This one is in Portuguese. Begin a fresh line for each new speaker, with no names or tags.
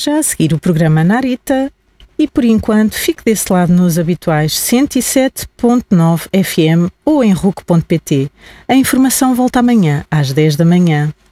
Já a seguir o programa Narita e por enquanto fique desse lado nos habituais 107.9 FM ou em RUC.pt. A informação volta amanhã às 10 da manhã.